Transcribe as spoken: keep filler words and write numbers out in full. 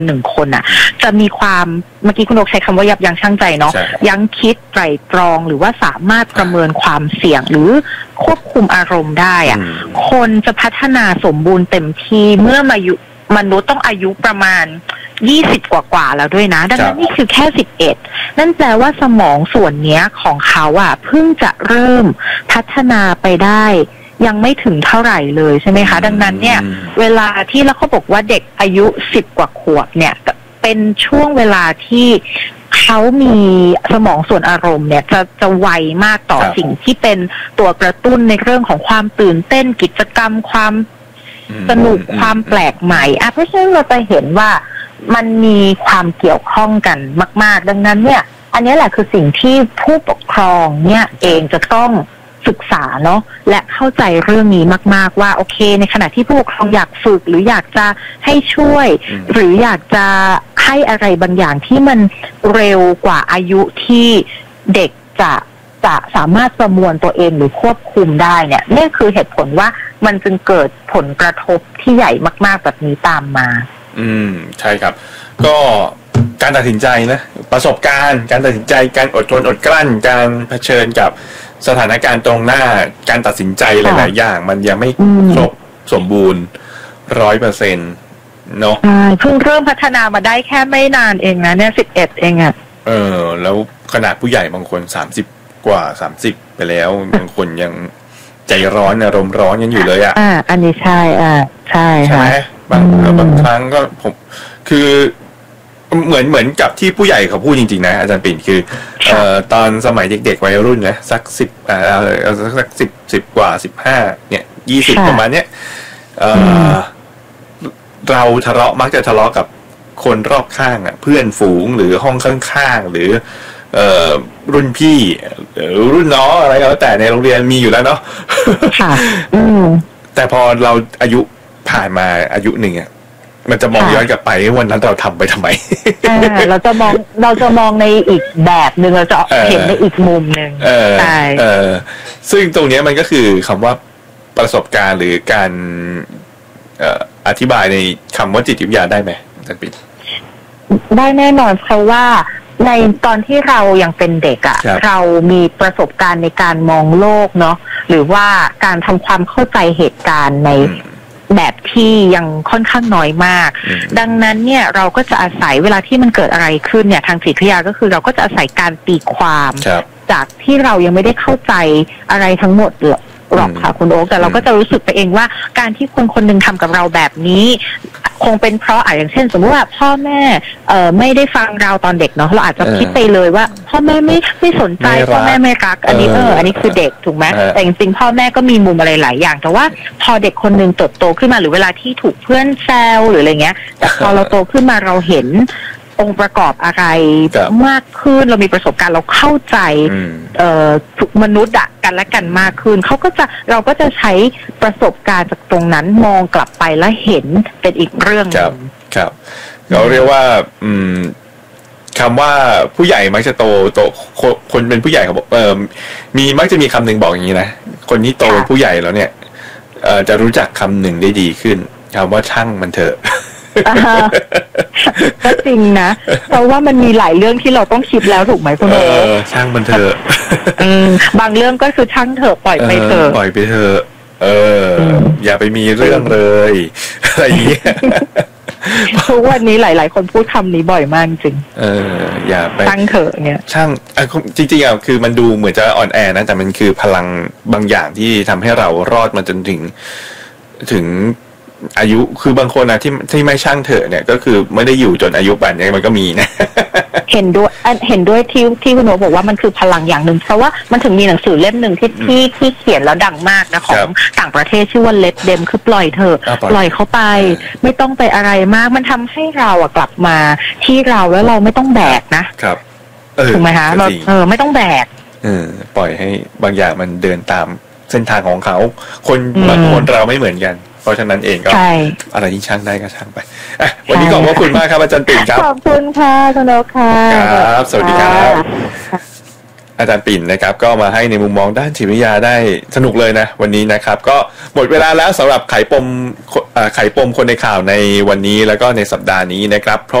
หนึ่งคนอ่ะจะมีความเมื่อกี้คุณนกใช้คำว่ายับยั้งชั่งใจเนาะยั้งคิดไตร่ตรองหรือว่าสามารถประเมินความเสี่ยงหรือควบคุมอารมณ์ได้อ่ะคนจะพัฒนาสมบูรณ์เต็มที่เมื่อมายุมนุษย์ต้องอายุประมาณยี่สิบกว่าๆแล้วด้วยนะดังนั้นนี่คือแค่สิบเอ็ดนั่นแปลว่าสมองส่วนเนี้ยของเขาอ่ะเพิ่งจะเริ่มพัฒนาไปได้ยังไม่ถึงเท่าไหร่เลยใช่ไหมคะดังนั้นเนี่ยเวลาที่แล้วเขาบอกว่าเด็กอายุสิบกว่าขวบเนี่ยเป็นช่วงเวลาที่เขามีสมองส่วนอารมณ์เนี่ยจะจะไวมากต่อสิ่งที่เป็นตัวกระตุ้นในเรื่องของความตื่นเต้นกิจกรรมความสนุกความแปลกใหม่อ่ะเพราะฉะนั้นเราจะเห็นว่ามันมีความเกี่ยวข้องกันมากๆดังนั้นเนี่ยอันนี้แหละคือสิ่งที่ผู้ปกครองเนี่ยเองจะต้องศึกษาเนาะและเข้าใจเรื่องนี้มากๆว่าโอเคในขณะที่ผู้ปกครองอยากฝึกหรืออยากจะให้ช่วยหรืออยากจะให้อะไรบางอย่างที่มันเร็วกว่าอายุที่เด็กจะจะสามารถประมวลตัวเองหรือควบคุมได้เนี่ยนี่คือเหตุผลว่ามันจึงเกิดผลกระทบที่ใหญ่มากๆแบบนี้ตามมาอืมใช่ครับก็การตัดสินใจนะประสบการณ์การตัดสินใจการอดทนอดกลั้นการเผชิญกับสถานการณ์ตรงหน้าการตัดสินใจหลายๆอย่างมันยังไม่ครบสมบูรณ์ร้อยเปอร์เซ็นต์เนาะใช่เพิ่งเริ่มพัฒนามาได้แค่ไม่นานเองนะเนี่ยสิบเอ็ดเองอะเออแล้วขนาดผู้ใหญ่บางคนสามสิบกว่าสามสิบไปแล้วบางคนยังใจร้อนอารมณ์ร้อนกันอยู่เลยอ่ะอ่าอันนี้ใช่อ่าใช่ใช่ไหมบางบางครั้งก็ผมคือเหมือนเหมือนกับที่ผู้ใหญ่เขาพูดจริงๆนะอาจารย์ปิ่นคือเอ่อตอนสมัยเด็กๆวัยรุ่นนะสักสิบอ่าสักสิบสิบกว่าสิบห้าเนี่ยยี่สิบประมาณเนี้ยเอ่อเราทะเลาะมักจะทะเลาะกับคนรอบข้างอ่ะเพื่อนฝูงหรือห้องข้างๆหรือเอ่อรุ่นพี่หรือรุ่นน้องอะไรก็แล้วแต่ในโรงเรียนมีอยู่แล้วเนาะค่ะอืมแต่พอเราอายุผ่านมาอายุหนึ่งอ่ะมันจะมองย้อนกลับไปวันนั้นเราทำไปทำไมเราจะมองเราจะมองในอีกแบบหนึ่งเราจะเห็นในอีกมุมหนึ่งใช่ซึ่งตรงนี้มันก็คือคำว่าประสบการณ์หรือการอธิบายในคำว่าจิตวิทยาได้ไหมอาจารย์ปิ๊กได้แน่นอนเพราะว่าในตอนที่เรายังเป็นเด็กอ่ะเรามีประสบการณ์ในการมองโลกเนาะหรือว่าการทำความเข้าใจเหตุการณ์ในแบบที่ยังค่อนข้างน้อยมากดังนั้นเนี่ยเราก็จะอาศัยเวลาที่มันเกิดอะไรขึ้นเนี่ยทางจิตวิทยาก็คือเราก็จะอาศัยการตีความจากที่เรายังไม่ได้เข้าใจอะไรทั้งหมดหรอกค่ะคุณโอ๊คแต่เราก็จะรู้สึกไปเองว่าการที่คนคนหนึ่งทำกับเราแบบนี้คงเป็นเพราะอ่ะอย่างเช่นสมมติว่าพ่อแม่เอ่อไม่ได้ฟังเราตอนเด็กเนาะเราอาจจะคิดไปเลยว่าพ่อแม่ไม่ไม่สนใจพ่อแม่ไม่รักอันนี้เอออันนี้คือเด็กถูกไหมแต่จริงๆพ่อแม่ก็มีมุมอะไรหลายอย่างแต่ว่าพอเด็กคนนึงเติบโตขึ้นมาหรือเวลาที่ถูกเพื่อนแซวหรืออะไรเงี้ยแต่พอเราโตขึ้นมาเราเห็นองค์ประกอบอะไรมากขึ้นเรามีประสบการณ์เราเข้าใจเอ่อมนุษย์อะกันและกันมากขึ้นเขาก็จะเราก็จะใช้ประสบการณ์จากตรงนั้นมองกลับไปแล้วเห็นเป็นอีกเรื่องนึงครับเราเรียกว่าอืมคำว่าผู้ใหญ่มักจะโตโตคนเป็นผู้ใหญ่เขาบอกเออมีมักจะมีคำหนึ่งบอกอย่างนี้นะคนที่โตเป็นผู้ใหญ่แล้วเนี่ยเอ่อจะรู้จักคำหนึ่งได้ดีขึ้นคำว่าช่างมันเถอะก็จริงนะเพราะว่ามันมีหลายเรื่องที่เราต้องคิดแล้วถูกไหมคุณโอ๊คช่างมันเถอะบางเรื่องก็คือช่างเถอะปล่อยไปเถอะปล่อยไปเถอะเอออย่าไปมีเรื่องเลยอะไรอย่างเงี้ยทุกวันนี้หลายๆคนพูดคำนี้บ่อยมากจริงเอออย่าไปช่างเถอะเนี่ยช่างจริงๆอ่ะคือมันดูเหมือนจะอ่อนแอนะแต่มันคือพลังบางอย่างที่ทำให้เรารอดมาจนถึงถึงอายุคือบางคนนะที่ที่ไม่ช่างเถอะเนี่ยก็คือไม่ได้อยู่จนอายุป่านนี้มันก็มีนะเห็นด้วยเห็นด้วยที่ที่คุณโนบอกว่ามันคือพลังอย่างหนึ่งเพราะว่ามันถึงมีหนังสือเล่มหนึ่งที่ที่ที่เขียนแล้วดังมากนะของต่างประเทศชื่อว่า Let Them คือปล่อยเถอะปล่อยเขาไปไม่ต้องไปอะไรมากมันทำให้เราอะกลับมาที่เราแล้วเราไม่ต้องแบกนะครับถูกไหมคะเราเออไม่ต้องแบกเออปล่อยให้บางอย่างมันเดินตามเส้นทางของเขาคนบางคนเราไม่เหมือนกันเพราะฉะนั้นเองก็อะไรที่ช่างได้ก็ช่างไปวันนี้ขอบคุณมากครับอาจารย์ปิ่นครับขอบคุณค่ะคุณโอ๊คค่ะครับสวัสดีครับอาจารย์ปิ่นนะครับก็มาให้ในมุมมองด้านจิตวิทยาได้สนุกเลยนะวันนี้นะครับก็หมดเวลาแล้วสำหรับไขปมไขปมคนในข่าวในวันนี้แล้วก็ในสัปดาห์นี้นะครับ